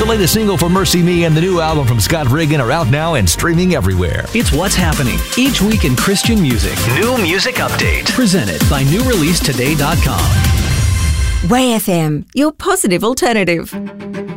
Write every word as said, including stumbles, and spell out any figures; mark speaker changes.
Speaker 1: The latest single from Mercy Me and the new album from Scott Riggin are out now and streaming everywhere.
Speaker 2: It's what's happening each week in Christian music.
Speaker 3: New Music Update.
Speaker 2: Presented by new release today dot com.
Speaker 4: Way F M, your positive alternative.